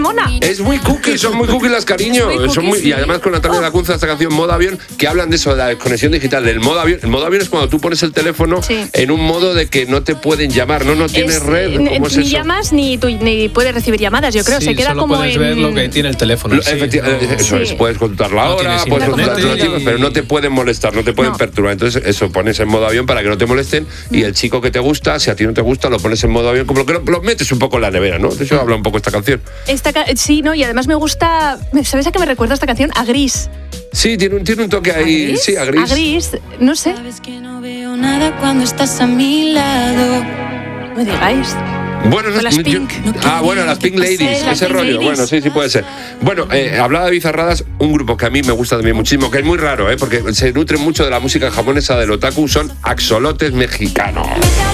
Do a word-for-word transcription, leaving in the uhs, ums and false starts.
mona. Es muy cookie, son muy cookie las cariño. Muy cookie, son muy, sí. Y además con Natalia Oh. Lacunza esta canción Modo Avión, que hablan de eso, de la desconexión digital, del modo avión. El modo avión es cuando tú pones el teléfono Sí. en un modo de que no te pueden llamar, no, no tienes Es, red. n- ¿Cómo es ni eso? llamas ni, tú, ni puedes recibir llamadas, yo creo. Sí, Se queda solo como puedes en... ver lo que tiene el teléfono. Lo- sí, efecti- no- Eso Sí. es, puedes contar la No hora, tienes puedes internet contar tu tiempo, y- pero no te pueden molestar, no te pueden No. perturbar. Entonces, eso pones en modo avión para que no te molesten y el chico que te gusta, si a ti no te gusta, lo pones en modo avión, como que lo, lo metes un poco en la nevera, ¿no? De eso habla un poco esta canción. Esta ca- sí, ¿no? Y además me gusta... ¿Sabes a qué me recuerda esta canción? A Gris. Sí, tiene un, tiene un toque ¿A ahí, Gris? sí, a gris. A Gris, no sé. Sabes que no veo nada cuando estás a mi lado. No me digáis. Bueno, no, Con las yo- Pink. ah, bueno, las Pink Ladies, Sí, las ese Pink rollo. Ladies. Bueno, sí, sí puede ser. Bueno, eh, hablaba de Bizarradas, un grupo que a mí me gusta también muchísimo, que es muy raro, ¿eh? Porque se nutre mucho de la música japonesa del otaku, son axolotes mexicanos.